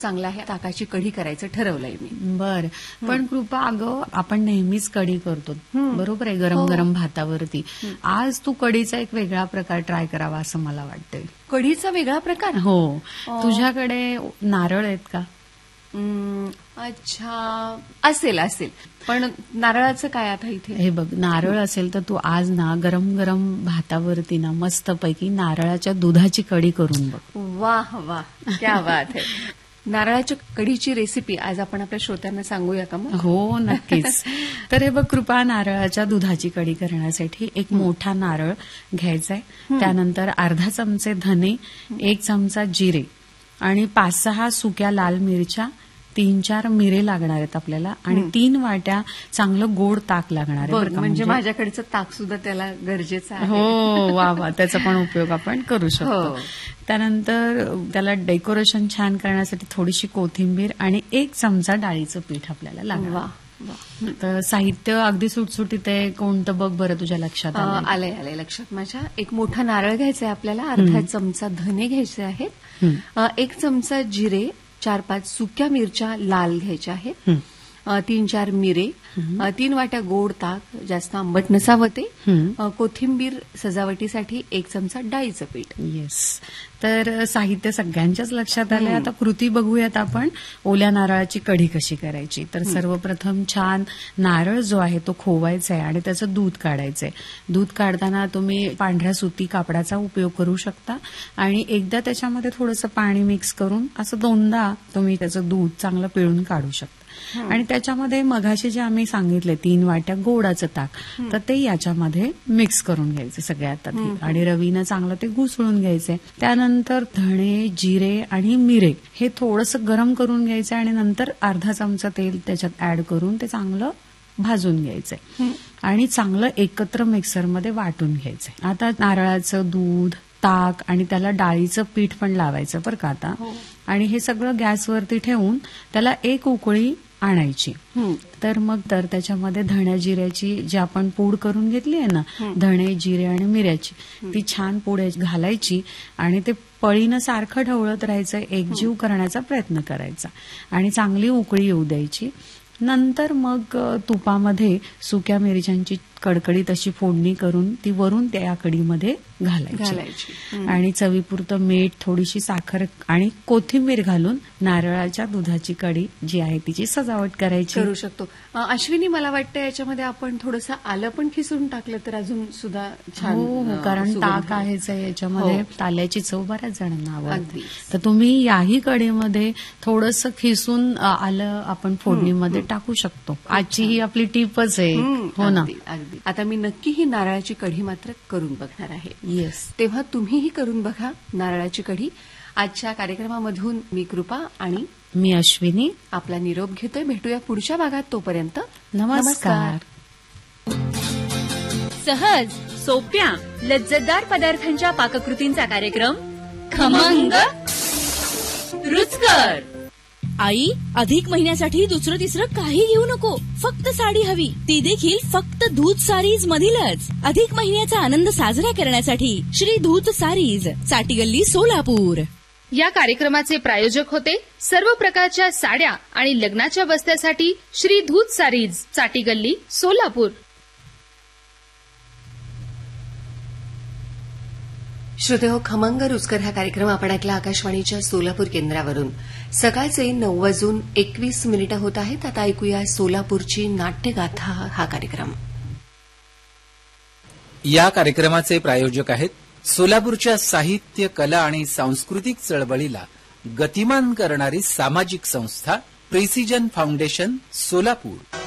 चांगला आहे, ताकाची कढी करायचं ठरवलंय मी. बर. पण कृपा, अगं आपण नेहमीच कढी करतो, बरोबर आहे, गरम गरम भातावरती. आज तू कढीचा एक वेगळा प्रकार ट्राय करावा असं मला वाटतंय. कढीचा वेगळा प्रकार? हो. तुझ्याकडे नारळ आहेत का? अच्छा, असेल असेल, पण नारळाचं काय आता इथे? हे बघ, नारळ असेल तर तू आज ना गरम गरम भातावरती ना मस्तपैकी नारळाच्या दुधाची कढी करून बघ. वाह वाह, क्या बात आहे. नारळाच्या कढीची रेसिपी आज आपण आपल्या श्रोत्यांना सांगूया का मग? हो, नक्कीच. तर हे बघ कृपा, नारळाच्या दुधाची कढी करण्यासाठी एक मोठा नारळ घ्यायचा आहे. त्यानंतर अर्धा चमचे धने, 1 चमचा जिरे आणि 5-6 सुक्या लाल मिरच्या, 3-4 मिरे लागणार आहेत आपल्याला आणि 3 वाट्या चांगलं गोड ताक लागणार आहे. म्हणजे माझ्याकडचं ताक सुद्धा त्याला गरजेचं आहे. हो, वा वा, त्याचा पण उपयोग आपण करू शकतो. हो. त्यानंतर त्याला डेकोरेशन छान करण्यासाठी थोडीशी कोथिंबीर आणि 1 चमचा डाळीचं पीठ आपल्याला लागणार. तर साहित्य अगदी सुटसुटीत आहे. कोणतं बघ बरं तुझ्या लक्षात? आलंय लक्षात माझ्या. एक मोठा नारळ घ्यायचा आहे आपल्याला, अर्धा चमचा धने घ्यायचे आहेत, 1 चमचा जिरे, 4-5 सुक्या मिरच्या लाल घ्यायच्या आहेत, 3-4 मिरे, 3 वाट्या गोड ताक, जास्त आंबट नसावं ते, कोथिंबीर सजावटीसाठी 1 चमचा डाळीचं पीठ. येस. तर साहित्य सगळ्यांच्याच लक्षात आलंय. आता कृती बघूयात आपण. ओल्या नारळाची कढी कशी करायची. तर सर्वप्रथम छान नारळ जो आहे तो खोवायचा आहे आणि त्याचं दूध काढायचंय. दूध काढताना तुम्ही पांढऱ्या सुती कापडाचा उपयोग करू शकता आणि एकदा त्याच्यामध्ये थोडंसं पाणी मिक्स करून असं 2दा तुम्ही त्याचं दूध चांगलं पिळून काढू शकता. आणि त्याच्यामध्ये मघाशी जे आम्ही सांगितले 3 वाट्या गोडाचं ताक, तर ते याच्यामध्ये मिक्स करून घ्यायचे सगळ्यात आधी आणि रवीनं चांगलं ते घुसळून घ्यायचे. त्यानंतर धणे, जिरे आणि मिरे हे थोडंसं गरम करून घ्यायचे आणि नंतर अर्धा चमचा तेल त्याच्यात ऍड करून ते चांगलं भाजून घ्यायचंय आणि चांगलं एकत्र मिक्सरमध्ये वाटून घ्यायचंय. आता नारळाचं दूध, ताक आणि त्याला डाळीचं पीठ पण लावायचं बरं का आता. आणि हे सगळं गॅसवरती ठेवून त्याला 1 उकळी आणायची. तर मग त्याच्यामध्ये धण्या जिऱ्याची जी आपण पूड करून घेतली आहे ना, धणे, जिरे आणि मिऱ्याची, ती छान पूड घालायची आणि ते पळीनं सारखं ढवळत राहायचं, एकजीव करण्याचा प्रयत्न करायचा आणि चांगली उकळी येऊ द्यायची. नंतर मग तुपामध्ये सुक्या मिरच्यांची कडकडीत अशी फोडणी करून ती वरून त्या कढीमध्ये घालायची आणि चवीपुरतं मीठ, थोडीशी साखर आणि कोथिंबीर घालून नारळाच्या दुधाची कढी जी आहे तिची सजावट करू शकतो. अश्विनी, मला वाटतं याच्यामध्ये आपण थोडंसं आलं पण खिसून टाकलं तर अजून सुद्धा छान. हो, कारण ताक आहेच आहे याच्यामध्ये. ताल्याची चव बऱ्याच जणांना आवडते. तर तुम्ही याही कढीमध्ये थोडंसं खिसून आलं आपण फोडणीमध्ये टाकू शकतो. आजची ही आपली टिपच आहे. हो ना. आता मी नक्की ही नारळाची कढी मात्र करून बघणार आहे. येस. तेव्हा तुम्हीही करून बघा नारळाची कढी. आजच्या कार्यक्रमामधून मी कृपा आणि मी अश्विनी आपला निरोप घेतोय. भेटूया पुढच्या भागात. तोपर्यंत नमस्कार. सहज, सोप्या, लज्जतदार पदार्थांच्या पाककृतींचा कार्यक्रम खमंग रुचकर. आई, अधिक महिन्यासाठी दुसरं तिसरं काही घेऊ नको, फक्त साडी हवी, ती देखील फक्त दूध सारीज मधीलच. अधिक महिन्याचा आनंद साजरा करण्यासाठी श्री दूध सारीज, चाटीगल्ली, सोलापूर. या कार्यक्रमाचे प्रायोजक होते सर्व प्रकारच्या साड्या आणि लग्नाच्या बस्त्यासाठी श्री दूध सारीज, चाटीगल्ली, सोलापूर. श्रोतेहो, खमंग रुचकर हा कार्यक्रम आपण ऐकला आकाशवाणीच्या सोलापूर केंद्रावरून. सकाळचे 9:21 होत आहेत. आता ऐकूया सोलापूरची नाट्यगाथा हा कार्यक्रम. या कार्यक्रमाचे प्रायोजक आहेत सोलापूरच्या साहित्य, कला आणि सांस्कृतिक चळवळीला गतिमान करणारी सामाजिक संस्था प्रिसिजन फाउंडेशन, सोलापूर.